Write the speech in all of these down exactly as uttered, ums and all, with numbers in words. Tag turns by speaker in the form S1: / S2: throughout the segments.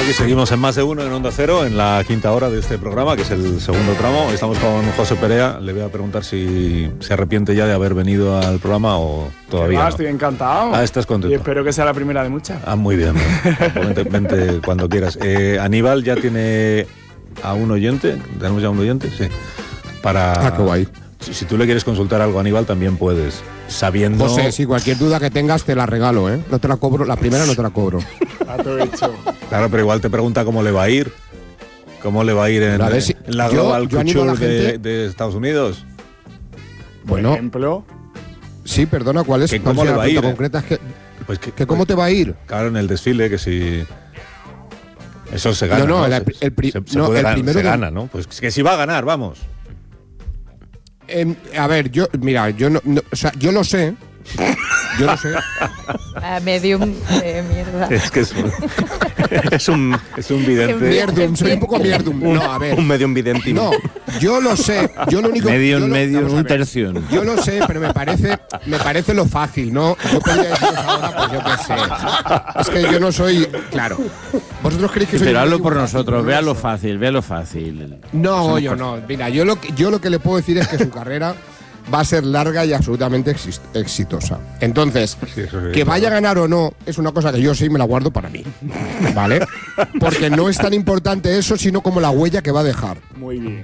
S1: Aquí seguimos en Más de Uno en Onda Cero, en la quinta hora de este programa, que es el segundo tramo. Estamos con José Perea. Le voy a preguntar si se arrepiente ya de haber venido al programa o todavía
S2: ah,
S1: no.
S2: Estoy encantado.
S1: Ah, estás contento.
S2: Y espero que sea la primera de muchas.
S1: Ah, muy bien. Vente, vente cuando quieras. Eh, Aníbal ya tiene a un oyente. ¿Tenemos ya un oyente? Sí. Para...
S3: Ah, qué guay.
S1: Si, si tú le quieres consultar algo a Aníbal, también puedes. Sabiendo...
S3: José, si cualquier duda que tengas te la regalo, ¿eh? No te la cobro, la primera no te la cobro.
S2: A todo hecho.
S1: Claro, pero igual te pregunta cómo le va a ir. ¿Cómo le va a ir en,
S3: A ver si-
S1: en la
S3: yo-
S1: Global
S3: yo animo a la
S1: Culture de,
S3: gente-
S1: de Estados Unidos?
S2: Por
S3: Bueno,
S2: ejemplo,
S3: sí, perdona, ¿cuál es?
S1: ¿Que
S3: ¿Cuál
S1: cómo
S3: sería
S1: le
S3: la
S1: va a ir,
S3: pregunta
S1: eh?
S3: concreta? Es que,
S1: Pues que,
S3: que ¿cómo te va a ir?
S1: Claro, en el desfile, que si... Eso se gana,
S3: No, no,
S1: ¿no?
S3: el-
S1: Se-
S3: el pri-
S1: se, se
S3: no,
S1: puede
S3: el
S1: gan-
S3: primero
S1: se
S3: de-
S1: gana, ¿no? Pues que si va a ganar, vamos.
S3: Eh, a ver, yo, mira, yo no, no- o sea, yo lo sé. Yo lo sé.
S4: Ah, medium de mierda.
S1: Es que es un, es un, es un vidente.
S3: Mierdum, soy un poco mierdum. No, a ver.
S5: Un medium vidente.
S3: No, yo lo sé. Yo lo único
S5: Medio,
S3: yo lo-
S5: medio,
S3: vamos a
S5: un
S3: ver.
S5: tercio.
S3: Yo lo sé, pero me parece, me parece lo fácil, ¿no? Yo podría deciros ahora, pues yo qué sé. Es que yo no soy, claro. Vosotros creéis que soy.
S5: Pero
S3: un
S5: hazlo
S3: medio
S5: por
S3: fácil,
S5: nosotros,
S3: no
S5: vea
S3: lo
S5: lo
S3: soy.
S5: fácil, vea lo fácil.
S3: No, yo no. Mira, yo lo que yo lo que le puedo decir es que su carrera va a ser larga y absolutamente exis- exitosa. Entonces,
S1: Sí, eso sí,
S3: que
S1: claro.
S3: vaya a ganar o no es una cosa que yo sí me la guardo para mí, ¿vale? Porque no es tan importante eso, sino como la huella que va a dejar.
S2: muy bien.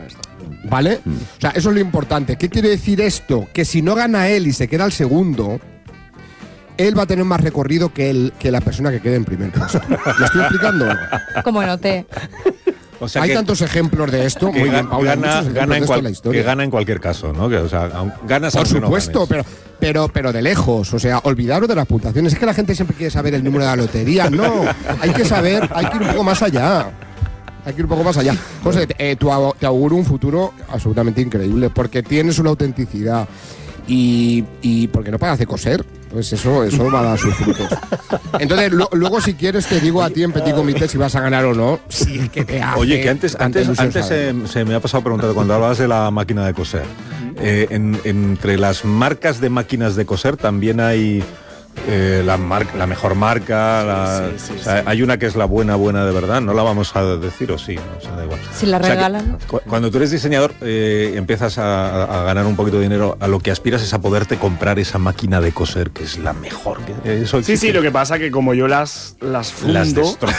S3: ¿Vale? O sea, eso es lo importante. ¿Qué quiere decir esto? Que si no gana él y se queda el segundo, él va a tener más recorrido que, el, que la persona que quede en primer puesto. ¿Lo estoy explicando o no?
S4: Como noté.
S1: O sea,
S3: Hay
S1: que,
S3: tantos ejemplos de esto.
S1: que
S3: Muy bien,
S1: ga-
S3: Paula, hay
S1: gana,
S3: muchos ejemplos
S1: gana en
S3: de esto
S1: cual-
S3: en la historia.
S1: que gana en cualquier caso, ¿no? Que, o sea, aun- ganas
S3: Por
S1: aunque no
S3: supuesto,
S1: ganes.
S3: pero, pero, pero de lejos. O sea, olvidaros de las puntuaciones. Es que la gente siempre quiere saber el número de la lotería. No, hay que saber, hay que ir un poco más allá. Hay que ir un poco más allá. José, eh, tu au- te auguro un futuro absolutamente increíble porque tienes una autenticidad y, y porque no paras de coser. Pues eso, eso va a dar sus frutos. Entonces, lo- luego si quieres te digo a ti en Petit Comité si vas a ganar o no. Si es que te hace
S1: Oye, que antes,
S3: tanta
S1: antes,
S3: ilusión
S1: antes
S3: saberlo.
S1: se, se me ha pasado preguntando, cuando hablabas de la máquina de coser, eh, en- entre las marcas de máquinas de coser también hay eh, la, mar- la mejor marca, la-
S2: sí, sí,
S1: o sea,
S2: sí.
S1: hay una que es la buena, buena de verdad, no la vamos a decir o sí, ¿no? O sea, da igual.
S4: Si la
S1: O sea, que
S4: regalan.
S1: cu- cuando tú eres diseñador, eh, empiezas a, a ganar un poquito de dinero, a lo que aspiras es a poderte comprar esa máquina de coser, que es la mejor. Que, eso
S2: Sí, sí, lo que pasa que como yo las, las fundo,
S1: Las destrozo.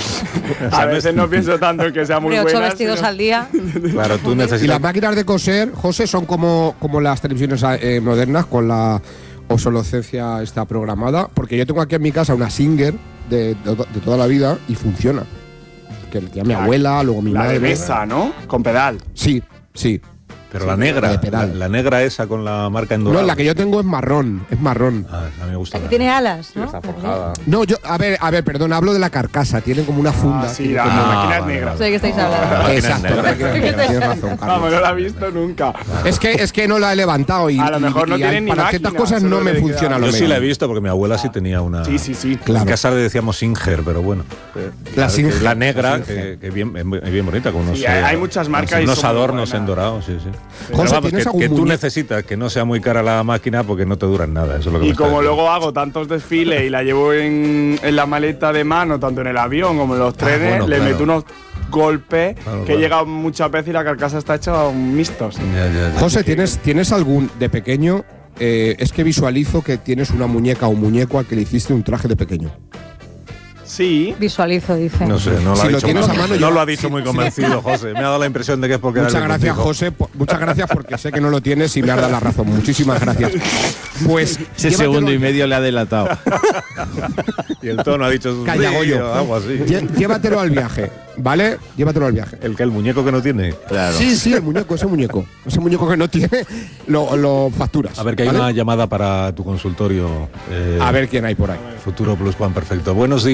S1: O sea,
S2: a veces no pienso tanto en que sea muy
S4: Hombre, ocho
S2: buena.
S4: vestidos al día.
S1: Claro, tú
S3: Y
S1: necesitas...
S3: las máquinas de coser, José, son como, como las televisiones eh, modernas con la obsolescencia está programada. Porque yo tengo aquí en mi casa una Singer de, de, de toda la vida y funciona. Que le tenía mi
S2: La-
S3: abuela, luego mi
S2: La
S3: madre.
S2: de mesa, ¿no? Con pedal.
S3: Sí, sí.
S1: Pero la negra,
S3: de
S1: la,
S3: pedal.
S1: la negra esa con la marca en
S3: No,
S1: dorado.
S3: la que yo tengo es marrón, es marrón.
S1: Ah, a mí me gusta.
S4: La que
S1: la-
S4: tiene alas, ¿no?
S1: Está forjada.
S3: No, yo, a ver, a ver, perdón, hablo de la carcasa, tiene como una funda.
S2: Ah, sí,
S3: tiene
S2: la
S3: como-
S2: máquina es
S1: vale,
S2: negra.
S4: Sé de qué estáis hablando.
S1: máquina
S3: Exacto,
S1: negra.
S3: la máquina es negra, tienes razón,
S2: Vamos,
S3: Carlos.
S2: no la he visto nunca.
S3: Es que, es que no la he levantado y,
S2: A lo mejor
S3: y-
S2: no
S3: y
S2: tiene ni
S3: para ciertas
S2: máquina,
S3: cosas
S2: solo
S3: no me
S2: le queda-
S3: funciona lo
S1: Yo sí
S3: mismo.
S1: la he visto porque mi abuela sí tenía una.
S2: Sí, sí, sí.
S3: Claro.
S1: En casa le decíamos Singer, pero bueno.
S3: La
S1: que
S3: Singer,
S1: es la negra,
S3: la Singer.
S1: que, que bien, es bien bonita, con unos,
S2: Sí, hay-
S1: eh,
S2: hay muchas marcas y
S1: unos
S2: son muy
S1: adornos
S2: buenas.
S1: en dorado, sí, sí. Pero
S3: José,
S1: vamos,
S3: ¿tienes
S1: que,
S3: algún
S1: que tú
S3: muñeco?
S1: necesitas que no sea muy cara la máquina porque no te duran nada. Eso es lo que me
S2: Y
S1: está
S2: como
S1: diciendo.
S2: luego hago tantos desfiles y la llevo en, en la maleta de mano, tanto en el avión como en los trenes,
S1: bueno,
S2: le
S1: claro.
S2: meto unos golpes
S1: Claro,
S2: que
S1: claro.
S2: he llegado muchas veces y la carcasa está hecha un mixtos.
S1: Ya, ya, ya.
S3: José, ¿tienes, ¿tienes algún de pequeño? Eh, es que visualizo que tienes una muñeca o un muñeco al que le hiciste un traje de pequeño.
S2: Sí.
S4: Visualizo, dice.
S1: No sé, no lo
S3: Si
S1: ha
S3: lo
S1: dicho
S3: tienes
S1: muy-
S3: a mano,
S1: no
S3: yo-
S1: lo ha dicho
S3: sí,
S1: muy
S3: sí.
S1: convencido, José. Me ha dado la impresión de que es porque
S3: Muchas
S1: era el
S3: gracias,
S1: contigo.
S3: José. po- Muchas gracias porque sé que no lo tienes y me has dado la razón. Muchísimas gracias. Pues
S5: Ese
S3: llévatelo-
S5: segundo y medio le ha delatado.
S1: Y el tono ha dicho
S3: Calla,
S1: sí,
S3: Goyo.
S1: algo así.
S3: lle- Llévatelo al viaje, ¿vale? Llévatelo al viaje.
S1: El que el muñeco que no tiene.
S5: Claro.
S3: Sí, sí, el muñeco, ese muñeco. Ese muñeco que no tiene, lo, lo facturas.
S1: A ver, que hay
S3: ¿vale?
S1: una llamada para tu consultorio. eh,
S3: A ver quién hay por ahí.
S1: Futuro Plus Juan Perfecto. Buenos días.